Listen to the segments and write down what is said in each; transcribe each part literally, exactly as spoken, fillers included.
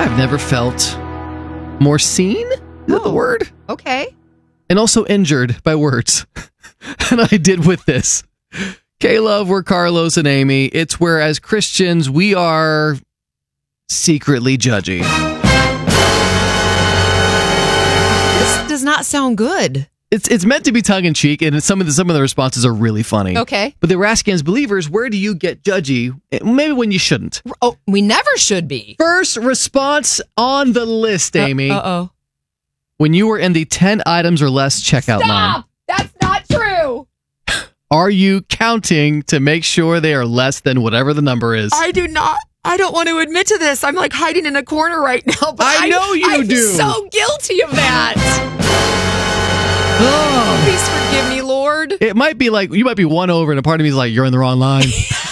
I've never felt more seen, is that the Oh. word? Okay. And also injured by words. And I did with this. K-Love, we're Carlos and Amy. It's where, as Christians, we are secretly judgy. This does not sound good. It's it's meant to be tongue-in-cheek, and some of the some of the responses are really funny. Okay. But they were asking as believers, where do you get judgy? Maybe when you shouldn't. Oh, we never should be. First response on the list, Amy. Uh oh. When you were in the ten items or less checkout line. Stop! That's not true. Are you counting to make sure they are less than whatever the number is? I do not. I don't want to admit to this. I'm like hiding in a corner right now. But I know you I'm do. so guilty of that. Oh. Please forgive me, Lord. It might be like, you might be one over, and a part of me is like, you're in the wrong line.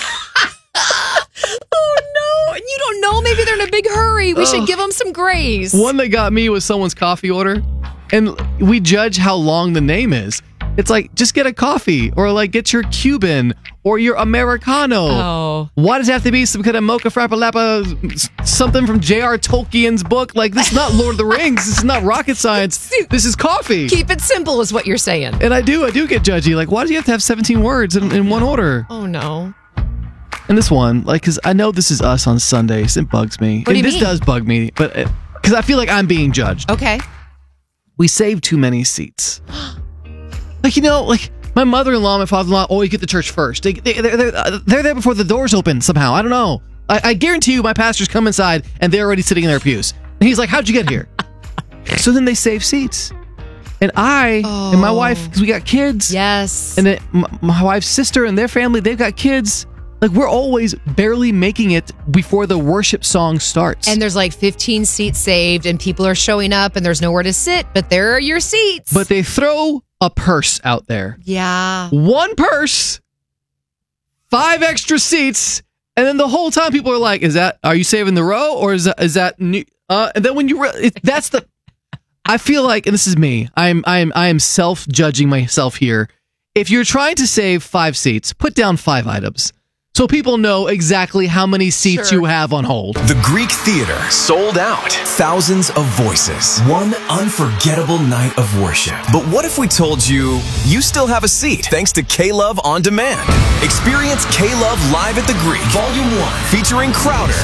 Oh, no. And you don't know. Maybe they're in a big hurry. We Ugh. should give them some grace. One that got me was someone's coffee order, and we judge how long the name is. It's like, just get a coffee, or like get your Cuban, or your Americano. Oh. Why does it have to be some kind of mocha frappa lappa, something from J R Tolkien's book? Like, this is not Lord of the Rings. This is not rocket science. This is coffee. Keep it simple is what you're saying. And I do, I do get judgy. Like, why do you have to have seventeen words in, in one order? Oh, no. And this one, like, because I know this is us on Sundays. It bugs me. What do and you this mean? does bug me, but because I feel like I'm being judged. Okay. We save too many seats. Like, you know, like my mother-in-law, my father-in-law always get to church first. They, they, they're, they're, they're there before the doors open somehow. I don't know. I, I guarantee you my pastors come inside and they're already sitting in their pews. And he's like, how'd you get here? So then they save seats. And I Oh. and my wife, because we got kids. Yes. And then my, my wife's sister and their family, they've got kids. Like, we're always barely making it before the worship song starts. And there's like fifteen seats saved and people are showing up and there's nowhere to sit, but there are your seats. But they throw a purse out there. yeah. One purse, five extra seats, and then the whole time people are like, "Is that? Are you saving the row, or is that? Is that new?" Uh, and then when you, re- it, that's the. I feel like, and this is me. I'm I'm I am self judging myself here. If you're trying to save five seats, put down five items. So people know exactly how many seats Sure. you have on hold. The Greek Theater sold out. Thousands of voices. One unforgettable night of worship. But what if we told you you still have a seat thanks to K-Love On Demand? Experience K-Love live at the Greek, Volume one, featuring Crowder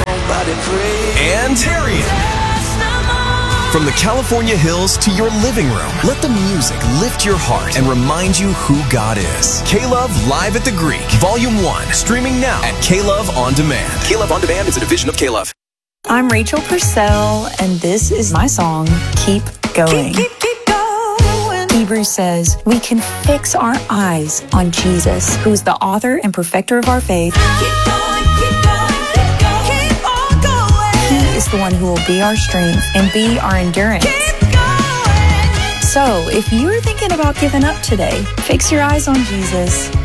and Tarian. From the California hills to your living room, let the music lift your heart and remind you who God is. K-Love Live at the Greek, Volume one, streaming now at K-Love On Demand. K-Love On Demand is a division of K-Love. I'm Rachel Purcell, and this is my song, Keep Going. Keep, keep going. Hebrews says we can fix our eyes on Jesus, who's the author and perfecter of our faith. Keep going, keep going, keep going. Keep on going. He is the one who will be our strength and be our endurance. Keep going. So, if you're thinking about giving up today, fix your eyes on Jesus.